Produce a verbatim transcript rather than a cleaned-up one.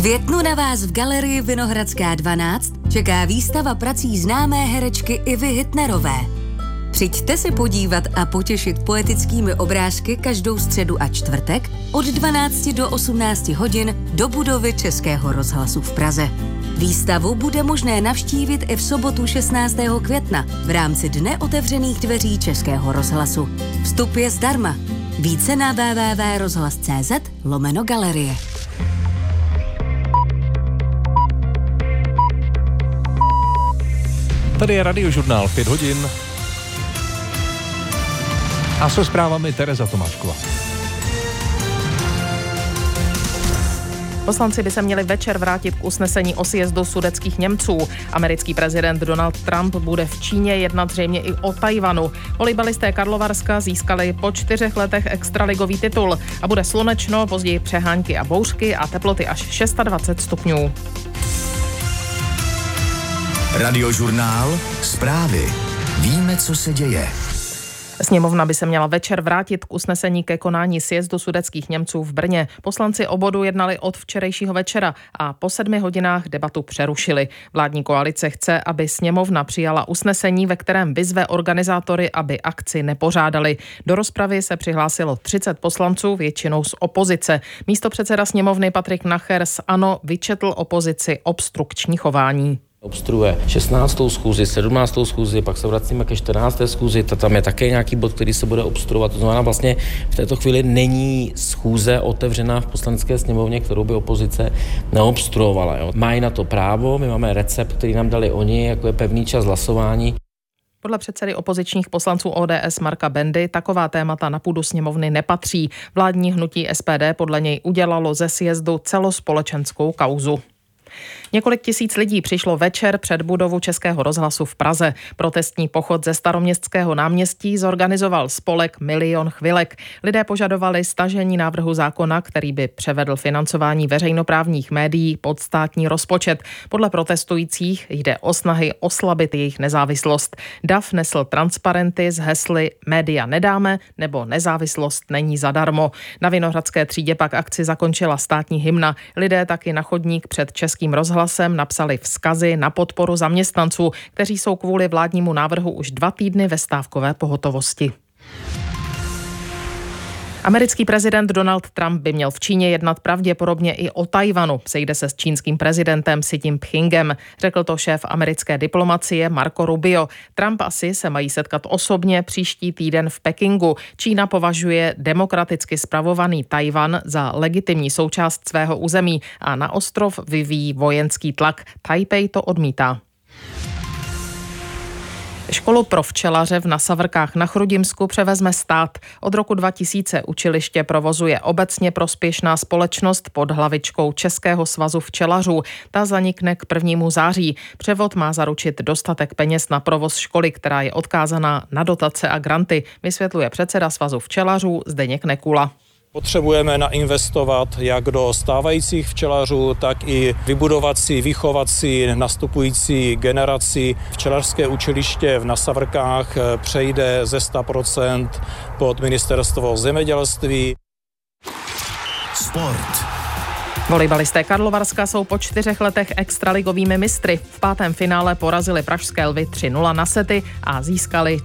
květnu na vás v galerii Vinohradská dvanáct čeká výstava prací známé herečky Ivy Hitnerové. Přijďte se podívat a potěšit poetickými obrázky každou středu a čtvrtek od dvanácti do osmnácti hodin do budovy Českého rozhlasu v Praze. Výstavu bude možné navštívit i v sobotu šestnáctého května v rámci Dne otevřených dveří Českého rozhlasu. Vstup je zdarma. Více na w w w tečka rozhlas tečka c z lomeno galerie. Tady je Radiožurnál pět hodin. A se zprávami Tereza Tomášková. Poslanci by se měli večer vrátit k usnesení o sjezdu sudetských Němců. Americký prezident Donald Trump bude v Číně jednat zřejmě i o Tajvanu. Volejbalisté Karlovarska získali po čtyřech letech extraligový titul a bude slunečno, později přehánky a bouřky a teploty až dvacet šest stupňů. Radiožurnál, zprávy. Víme, co se děje. Sněmovna by se měla večer vrátit k usnesení ke konání sjezdu sudetských Němců v Brně. Poslanci o bodu jednali od včerejšího večera a po sedmi hodinách debatu přerušili. Vládní koalice chce, aby sněmovna přijala usnesení, ve kterém vyzve organizátory, aby akci nepořádali. Do rozpravy se přihlásilo třicet poslanců, většinou z opozice. Místopředseda sněmovny Patrik Nacher z ANO vyčetl opozici obstrukční chování. Obstruuje šestnáctou schůzi, sedmnáctou schůzi, pak se vracíme ke čtrnácté schůzi, tam je také nějaký bod, který se bude obstruovat. To znamená, vlastně v této chvíli není schůze otevřená v poslanecké sněmovně, kterou by opozice neobstruovala. Jo. Mají na to právo, my máme recept, který nám dali oni, jako je pevný čas hlasování. Podle předsedy opozičních poslanců O D S Marka Bendy taková témata na půdu sněmovny nepatří. Vládní hnutí S P D podle něj udělalo ze sjezdu celospolečenskou kauzu. Několik tisíc lidí přišlo večer před budovu Českého rozhlasu v Praze. Protestní pochod ze Staroměstského náměstí zorganizoval spolek Milion chvilek. Lidé požadovali stažení návrhu zákona, který by převedl financování veřejnoprávních médií pod státní rozpočet. Podle protestujících jde o snahy oslabit jejich nezávislost. D A F nesl transparenty s hesly Média nedáme nebo Nezávislost není zadarmo. Na Vinohradské třídě pak akci zakončila státní hymna. Lidé taky na chodník před Českým rozhlasem napsali vzkazy na podporu zaměstnanců, kteří jsou kvůli vládnímu návrhu už dva týdny ve stávkové pohotovosti. Americký prezident Donald Trump by měl v Číně jednat pravděpodobně i o Tajvanu. Sejde se s čínským prezidentem Xi Jinpingem, řekl to šéf americké diplomacie Marco Rubio. Trump a Xi se mají setkat osobně příští týden v Pekingu. Čína považuje demokraticky spravovaný Tajvan za legitimní součást svého území a na ostrov vyvíjí vojenský tlak. Tajpej to odmítá. Školu pro včelaře v Nasavrkách na Chrudimsku převezme stát. Od roku dva tisíce učiliště provozuje obecně prospěšná společnost pod hlavičkou Českého svazu včelařů. Ta zanikne k prvnímu září. Převod má zaručit dostatek peněz na provoz školy, která je odkázaná na dotace a granty, vysvětluje předseda Svazu včelařů Zdeněk Nekula. Potřebujeme nainvestovat jak do stávajících včelařů, tak i vybudovat si, vychovat si nastupující generaci. Včelařské učiliště v Nasavrkách přejde ze sto procent pod ministerstvo zemědělství. Sport. Volejbalisté Karlovarska jsou po čtyřech letech extraligovými mistry. V pátém finále porazili pražské Lvy tři nula na sety a získali